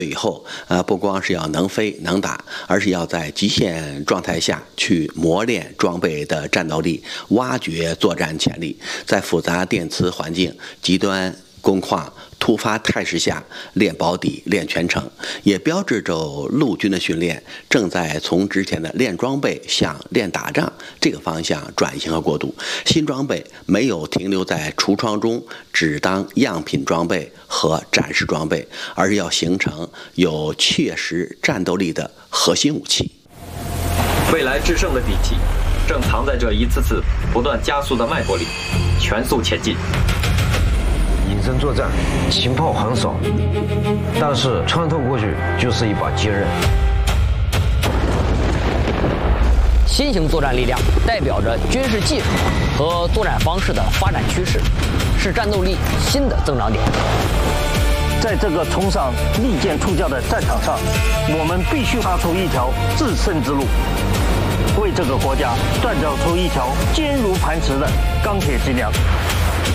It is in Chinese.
以后，不光是要能飞能打，而是要在极限状态下去磨练装备的战斗力，挖掘作战潜力，在复杂电磁环境、极端工况、突发态势下练保底、练全程，也标志着陆军的训练正在从之前的练装备向练打仗这个方向转型和过渡。新装备没有停留在橱窗中只当样品装备和展示装备，而是要形成有切实战斗力的核心武器。 未来制胜的底气正藏在这一次次不断加速的脉搏里，全速前进。 隐身作战，情报很少，但是穿透过去就是一把坚刃。 新型作战力量代表着军事技术和作战方式的发展趋势，是战斗力新的增长点。 在这个冲上利剑出鞘的战场上，我们必须踏出一条制胜之路，为这个国家锻造出一条坚如磐石的钢铁脊梁。